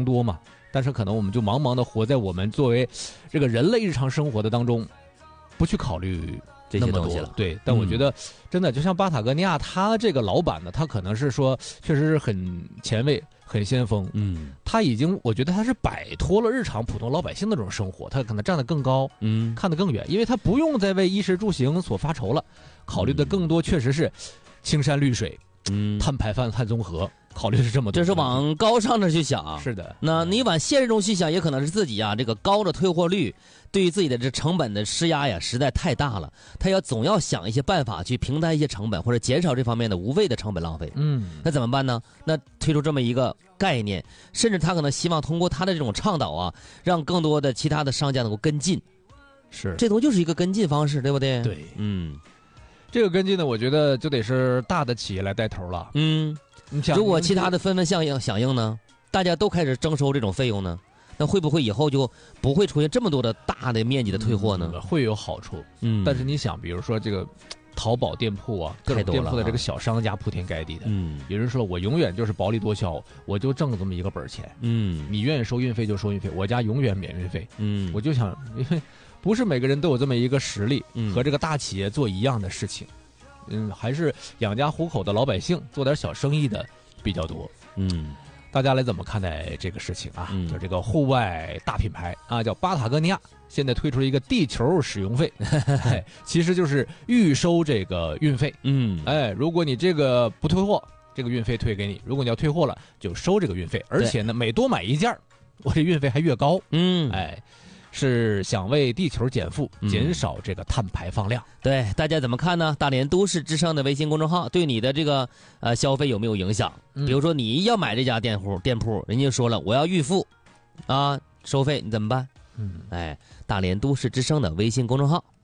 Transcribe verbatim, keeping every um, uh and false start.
良多嘛。但是可能我们就茫茫的活在我们作为这个人类日常生活的当中，不去考虑这些东西了。 对，但我觉得真的就像巴塔哥尼亚，他这个老板呢，他可能是说确实是很前卫、很先锋。 嗯， 他已经，我觉得他是摆脱了日常普通老百姓的这种生活，他可能站得更高， 嗯， 看得更远，因为他不用再为衣食住行所发愁了，考虑的更多确实是青山绿水， 嗯， 碳排放、碳中和。考虑是这么多， 这是往高尚的去想。 是的， 那你往现实中去想，也可能是自己啊，这个高的退货率对于自己的这成本的施压呀，实在太大了。他要总要想一些办法去平摊一些成本，或者减少这方面的无谓的成本浪费。 嗯， 那怎么办呢？那推出这么一个概念，甚至他可能希望通过他的这种倡导啊，让更多的其他的商家能够跟进。 是， 这东西就是一个跟进方式，对不对？ 对， 嗯， 这个跟进呢，我觉得就得是大的企业来带头了。 嗯。如果其他的纷纷响应响应呢，大家都开始征收这种费用呢，那会不会以后就不会出现这么多的大的面积的退货呢？ 嗯、会有好处， 嗯， 但是你想，比如说这个淘宝店铺啊，各种店铺的这个小商家铺天盖地的， 嗯， 有人说我永远就是薄利多销，我就挣这么一个本钱， 嗯， 你愿意收运费就收运费，我家永远免运费， 嗯， 我就想，因为不是每个人都有这么一个实力， 嗯、 和这个大企业做一样的事情，嗯，还是养家糊口的老百姓做点小生意的比较多。 嗯， 大家来怎么看待这个事情啊？ 嗯、 就这个户外大品牌啊，叫巴塔哥尼亚，现在推出了一个地球使用费，哎，其实就是预收这个运费。 嗯， 哎，如果你这个不退货，这个运费退给你；如果你要退货了，就收这个运费。而且呢，每多买一件，我这运费还越高。 嗯， 哎。是想为地球减负，减少这个碳排放量。 嗯、对，大家怎么看呢？大连都市之声的微信公众号对你的这个呃消费有没有影响？ 嗯、 比如说你要买这家店铺，店铺人家说了我要预付，啊，收费你怎么办？ 嗯， 哎，大连都市之声的微信公众号。